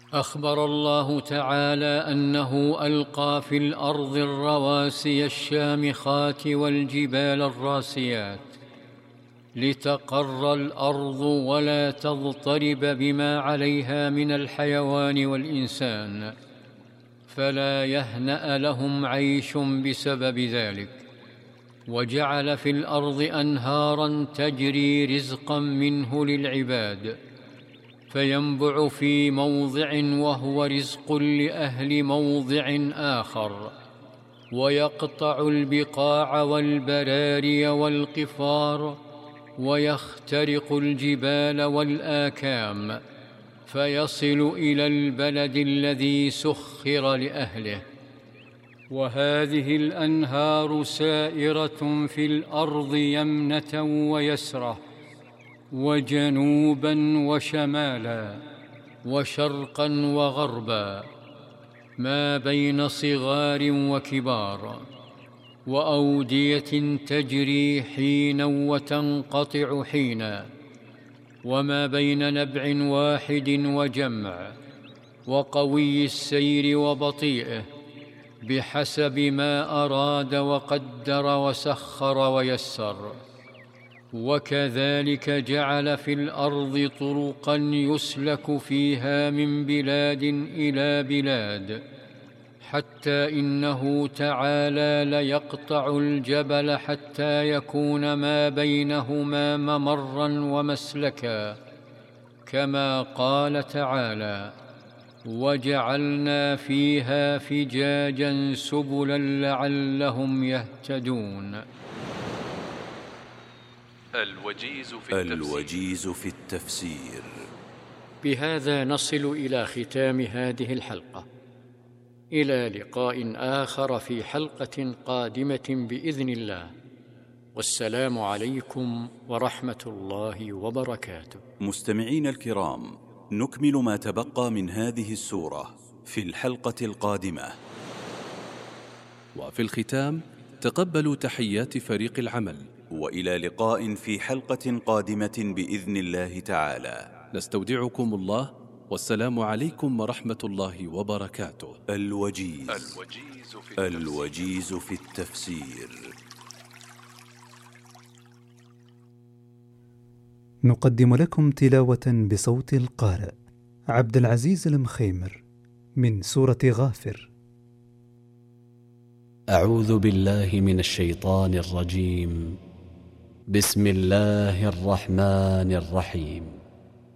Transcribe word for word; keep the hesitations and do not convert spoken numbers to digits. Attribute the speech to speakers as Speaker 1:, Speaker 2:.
Speaker 1: أخبر الله تعالى أنه ألقى في الأرض الرواسي الشامخات والجبال الراسيات لتقر الأرض ولا تضطرب بما عليها من الحيوان والإنسان، فلا يهنأ لهم عيش بسبب ذلك. وجعل في الأرض أنهاراً تجري رزقاً منه للعباد، فينبع في موضع وهو رزق لأهل موضع آخر، ويقطع البقاع والبراري والقفار، ويخترق الجبال والآكام، فيصل إلى البلد الذي سخر لأهله. وهذه الأنهار سائرة في الأرض يمنة ويسرة، وجنوبا وشمالا، وشرقا وغربا، ما بين صغار وكبار، وأودية تجري حينا وتنقطع حينا، وما بين نبع واحد وجمع، وقوي السير وبطيئه، بحسب ما أراد وقدر وسخر ويسر. وكذلك جعل في الأرض طرقاً يسلك فيها من بلاد إلى بلاد، حتى إنه تعالى ليقطع الجبل حتى يكون ما بينهما ممراً ومسلكاً، كما قال تعالى: وجعلنا فيها فجاجاً سبلاً لعلهم يهتدون.
Speaker 2: الوجيز في التفسير, الوجيز في التفسير.
Speaker 1: بهذا نصل إلى ختام هذه الحلقة، إلى لقاء آخر في حلقة قادمة بإذن الله، والسلام عليكم ورحمة الله وبركاته.
Speaker 2: مستمعين الكرام، نكمل ما تبقى من هذه السورة في الحلقة القادمة.
Speaker 3: وفي الختام تقبلوا تحيات فريق العمل،
Speaker 2: وإلى لقاء في حلقة قادمة بإذن الله تعالى.
Speaker 3: نستودعكم الله، والسلام عليكم ورحمة الله وبركاته.
Speaker 2: الوجيز, الوجيز, في, الوجيز في التفسير.
Speaker 4: نقدم لكم تلاوة بصوت القارئ عبد العزيز المخيمر من سورة غافر.
Speaker 5: أعوذ بالله من الشيطان الرجيم. بسم الله الرحمن الرحيم.